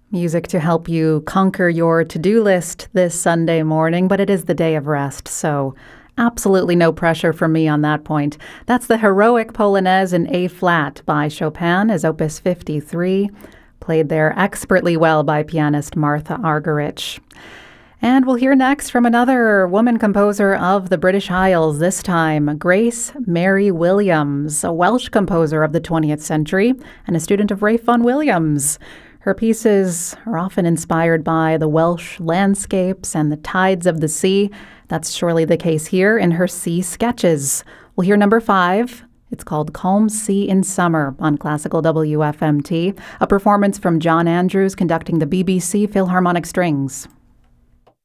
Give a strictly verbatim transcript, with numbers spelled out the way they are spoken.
Music to help you conquer your to-do list this Sunday morning, but it is the day of rest, so absolutely no pressure from me on that point. That's the Heroic Polonaise in A-flat by Chopin as Opus fifty-three, played there expertly well by pianist Martha Argerich. And we'll hear next from another woman composer of the British Isles, this time Grace Mary Williams, a Welsh composer of the twentieth century and a student of Ralph Vaughan Williams. Her pieces are often inspired by the Welsh landscapes and the tides of the sea. That's surely the case here in her Sea Sketches. We'll hear number five. It's called Calm Sea in Summer on Classical W F M T, a performance from John Andrews conducting the B B C Philharmonic Strings.